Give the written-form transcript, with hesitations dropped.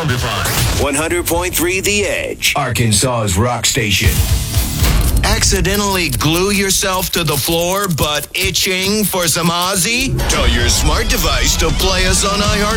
Soundify. 100.3 The Edge, Arkansas's rock station. Accidentally glue yourself to the floor but itching for some Ozzy? Tell your smart device to play us on iHeart